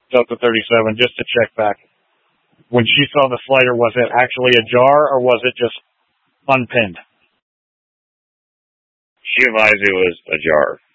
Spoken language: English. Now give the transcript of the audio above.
Delta 37, just to check back. When she saw the slider, was it actually ajar, or was it just unpinned? She advised it was ajar.